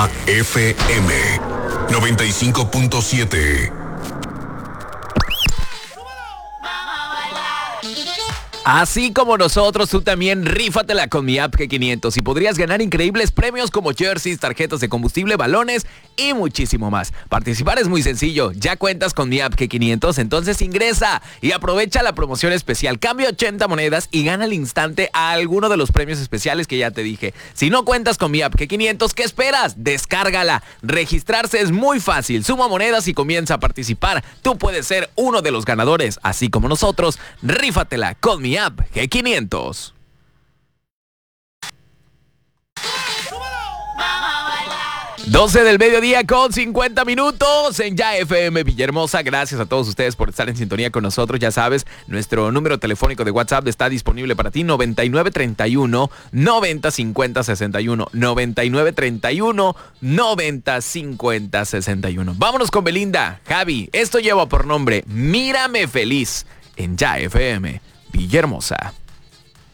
FM 95.7. Así como nosotros, tú también rífatela con mi app G500 y podrías ganar increíbles premios como jerseys, tarjetas de combustible, balones y muchísimo más. Participar es muy sencillo. ¿Ya cuentas con mi app G500? Entonces ingresa y aprovecha la promoción especial. Cambia 80 monedas y gana al instante a alguno de los premios especiales que ya te dije. Si no cuentas con mi app G500, ¿qué esperas? Descárgala. Registrarse es muy fácil. Suma monedas y comienza a participar. Tú puedes ser uno de los ganadores. Así como nosotros, rífatela con mi app G500. 12 del mediodía con 50 minutos en Ya FM Villahermosa. Gracias a todos ustedes por estar en sintonía con nosotros. Ya sabes, nuestro número telefónico de WhatsApp está disponible para ti, 9931 90 50 61. 9931 90 50 61. Vámonos con Belinda, Javi. Esto lleva por nombre Mírame Feliz en Ya FM Villahermosa.